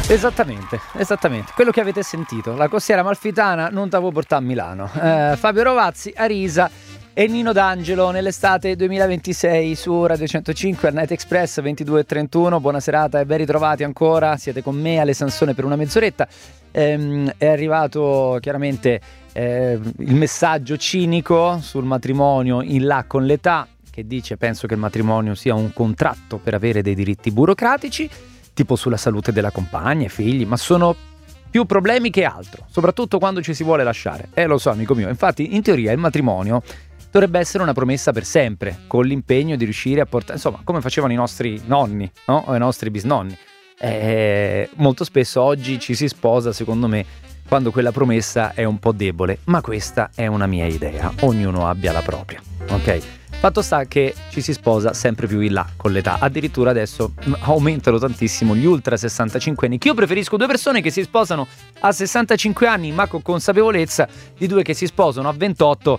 Esattamente, quello che avete sentito, la costiera amalfitana non t'avevo portato a Milano. Fabio Rovazzi, Arisa e Nino D'Angelo nell'estate 2026 su Radio 105 al Night Express 22:31. Buona serata e ben ritrovati ancora, siete con me Ale Sansone per una mezz'oretta. È arrivato chiaramente il messaggio cinico sul matrimonio in là con l'età, che dice: penso che il matrimonio sia un contratto per avere dei diritti burocratici, tipo sulla salute della compagna e figli, ma sono più problemi che altro, soprattutto quando ci si vuole lasciare. Lo so, amico mio, infatti in teoria il matrimonio dovrebbe essere una promessa per sempre, con l'impegno di riuscire a portare, insomma, come facevano i nostri nonni, no? O i nostri bisnonni. Molto spesso oggi ci si sposa, secondo me, quando quella promessa è un po' debole, ma questa è una mia idea, ognuno abbia la propria, ok? Fatto sta che ci si sposa sempre più in là con l'età, addirittura adesso aumentano tantissimo gli ultra 65 anni, che io preferisco due persone che si sposano a 65 anni ma con consapevolezza di due che si sposano a 28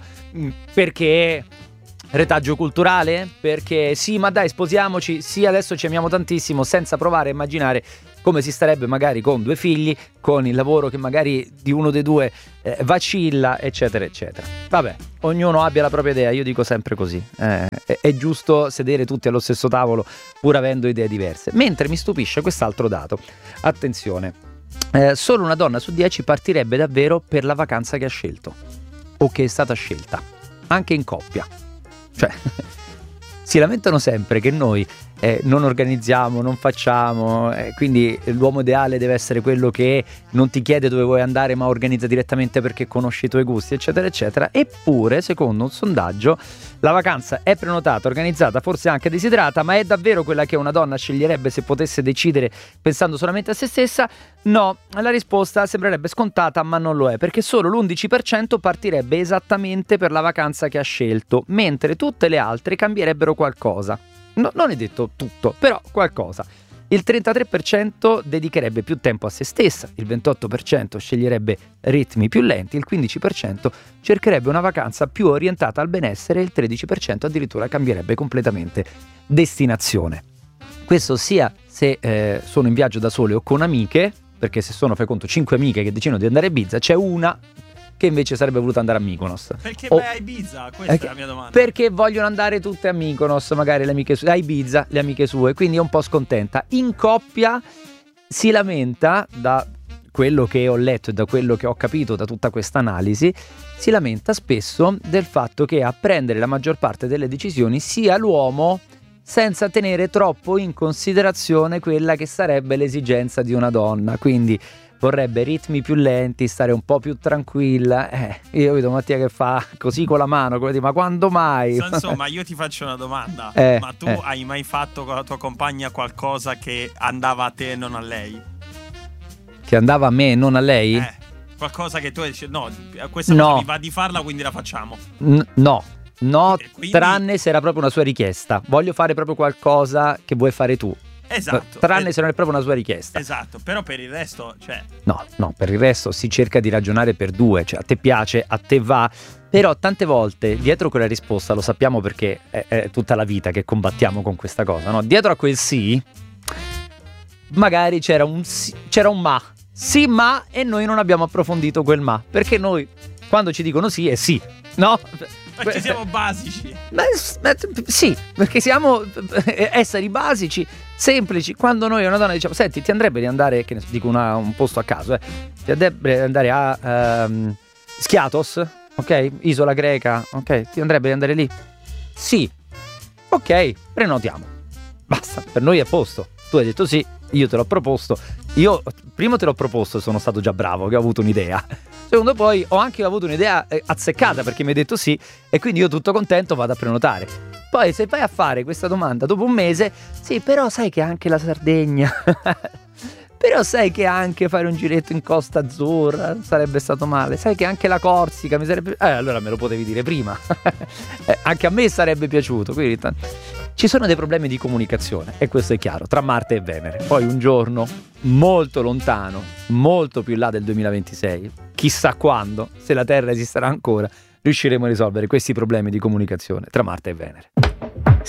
perché retaggio culturale, perché sì ma dai sposiamoci, sì adesso ci amiamo tantissimo, senza provare a immaginare come si starebbe magari con due figli, con il lavoro che magari di uno dei due vacilla, eccetera eccetera. Vabbè, ognuno abbia la propria idea, io dico sempre così, è giusto sedere tutti allo stesso tavolo pur avendo idee diverse. Mentre mi stupisce quest'altro dato, attenzione, solo una donna su 10 partirebbe davvero per la vacanza che ha scelto o che è stata scelta, anche in coppia. Cioè, si lamentano sempre che noi non organizziamo, non facciamo, quindi l'uomo ideale deve essere quello che non ti chiede dove vuoi andare ma organizza direttamente perché conosci i tuoi gusti, eccetera eccetera. Eppure, secondo un sondaggio, la vacanza è prenotata, organizzata, forse anche desiderata, ma è davvero quella che una donna sceglierebbe se potesse decidere pensando solamente a se stessa? No, la risposta sembrerebbe scontata ma non lo è, perché solo l'11% partirebbe esattamente per la vacanza che ha scelto, mentre tutte le altre cambierebbero qualcosa. No, non è detto tutto, però qualcosa. Il 33% dedicherebbe più tempo a se stessa, il 28% sceglierebbe ritmi più lenti, il 15% cercherebbe una vacanza più orientata al benessere e il 13% addirittura cambierebbe completamente destinazione. Questo sia se sono in viaggio da sole o con amiche, perché se sono, fai conto, 5 amiche che decidono di andare a Ibiza, c'è una che invece sarebbe voluta andare a Mykonos. Perché vai a Ibiza? Questa è la mia domanda. Perché vogliono andare tutte a Mykonos, magari le amiche a Ibiza, le amiche sue, quindi è un po' scontenta. In coppia si lamenta, da quello che ho letto e da quello che ho capito da tutta questa analisi, si lamenta spesso del fatto che a prendere la maggior parte delle decisioni sia l'uomo, senza tenere troppo in considerazione quella che sarebbe l'esigenza di una donna. Quindi vorrebbe ritmi più lenti, stare un po' più tranquilla. Io vedo Mattia che fa così con la mano, come dire, ma quando mai? Insomma, io ti faccio una domanda. Ma tu hai mai fatto con la tua compagna qualcosa che andava a te e non a lei? Che andava a me e non a lei? Qualcosa che tu dici, no, questa cosa mi va di farla, quindi la facciamo. No, quindi... tranne se era proprio una sua richiesta. Voglio fare proprio qualcosa che vuoi fare tu. Esatto. Tranne se non è proprio una sua richiesta. Esatto, però per il resto, cioè... No, per il resto si cerca di ragionare per due, cioè a te piace, a te va, però tante volte dietro quella risposta, lo sappiamo perché è tutta la vita che combattiamo con questa cosa, no? Dietro a quel sì, magari c'era un ma. Sì, ma, e noi non abbiamo approfondito quel ma, perché noi, quando ci dicono sì, è sì, no? Perché siamo basici. Sì, perché siamo esseri basici, semplici. Quando noi a una donna diciamo: senti, ti andrebbe di andare, che ne so, dico un posto a caso, ti andrebbe di andare a Skiathos, ok? Isola greca, ok? Ti andrebbe di andare lì? Sì. Ok, prenotiamo. Basta, per noi è a posto. Tu hai detto sì, io te l'ho proposto. Io prima te l'ho proposto, sono stato già bravo, che ho avuto un'idea. Secondo, poi ho anche avuto un'idea azzeccata, perché mi hai detto sì, e quindi io tutto contento vado a prenotare. Poi se vai a fare questa domanda dopo un mese, sì, però sai che anche la Sardegna, però sai che anche fare un giretto in Costa Azzurra sarebbe stato male, sai che anche la Corsica mi sarebbe... allora me lo potevi dire prima. Anche a me sarebbe piaciuto, quindi ci sono dei problemi di comunicazione, e questo è chiaro, tra Marte e Venere. Poi un giorno molto lontano, molto più in là del 2026, chissà quando, se la Terra esisterà ancora, riusciremo a risolvere questi problemi di comunicazione tra Marte e Venere.